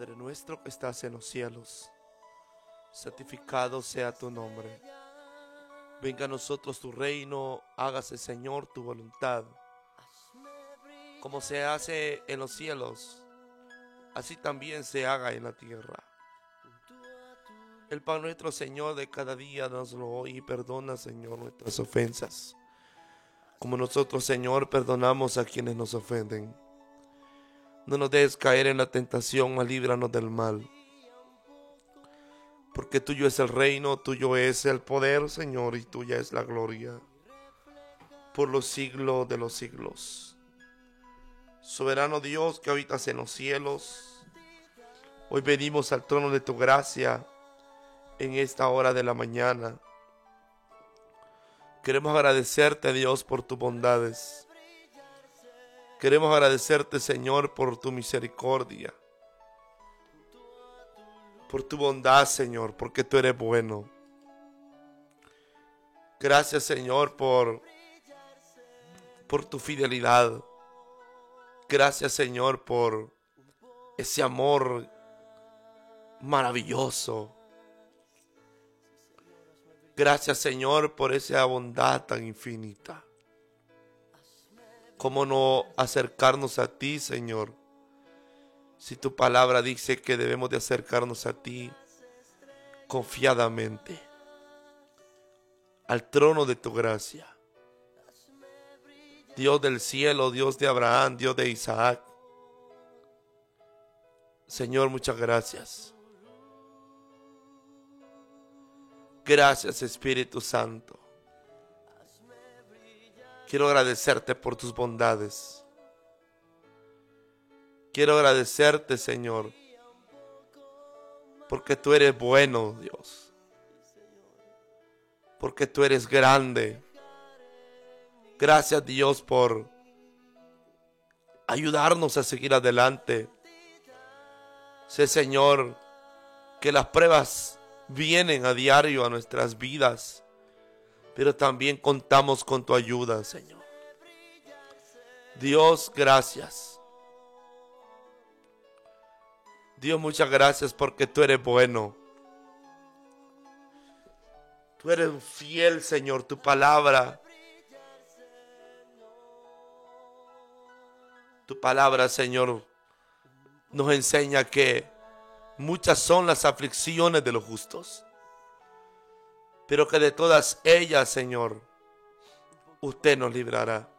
Padre nuestro que estás en los cielos, santificado sea tu nombre. Venga a nosotros tu reino, hágase, Señor, tu voluntad. Como se hace en los cielos, así también se haga en la tierra. El pan nuestro, Señor, de cada día danoslo hoy, y perdona, Señor, nuestras ofensas, como nosotros, Señor, perdonamos a quienes nos ofenden. No nos dejes caer en la tentación, mas líbranos del mal. Porque tuyo es el reino, tuyo es el poder, Señor, y tuya es la gloria, por los siglos de los siglos. Soberano Dios que habitas en los cielos, hoy venimos al trono de tu gracia en esta hora de la mañana. Queremos agradecerte, Dios, por tus bondades. Queremos agradecerte, Señor, por tu misericordia, por tu bondad, Señor, porque tú eres bueno. Gracias, Señor, por tu fidelidad. Gracias, Señor, por ese amor maravilloso. Gracias, Señor, por esa bondad tan infinita. ¿Cómo no acercarnos a ti, Señor? Si tu palabra dice que debemos de acercarnos a ti confiadamente, al trono de tu gracia. Dios del cielo, Dios de Abraham, Dios de Isaac. Señor, muchas gracias. Gracias, Espíritu Santo. Quiero agradecerte por tus bondades. Quiero agradecerte, Señor, porque tú eres bueno, Dios. Porque tú eres grande. Gracias, Dios, por ayudarnos a seguir adelante. Sé, Señor, que las pruebas vienen a diario a nuestras vidas, pero también contamos con tu ayuda, Señor. Dios, gracias. Dios, muchas gracias porque tú eres bueno. Tú eres fiel, Señor, tu palabra. Tu palabra, Señor, nos enseña que muchas son las aflicciones de los justos, pero que de todas ellas, Señor, usted nos librará.